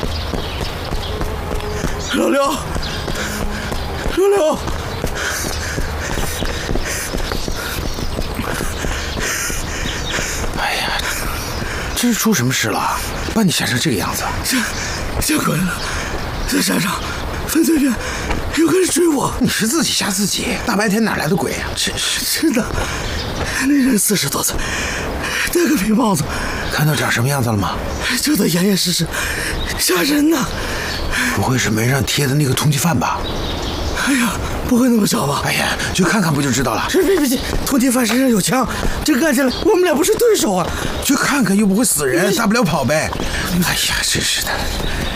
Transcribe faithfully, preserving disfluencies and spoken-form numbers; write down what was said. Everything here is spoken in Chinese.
老刘，老刘， 哎呀，这是出什么事了？把你吓成这个样子？ 吓吓鬼了，在山上，分对面有个人追我。 你是自己吓自己，大白天哪来的鬼呀？真是真的，那人四十多岁，戴个平帽子。 看到长什么样子了吗？ 就得严严实实，吓人呐！ 不会是门上贴的那个通缉犯吧？ 哎呀，不会那么巧吧？ 哎呀，去看看不就知道了。 别别别，通缉犯身上有枪，这干起来我们俩不是对手啊！ 去看看又不会死人，大不了跑呗。哎呀，真是的。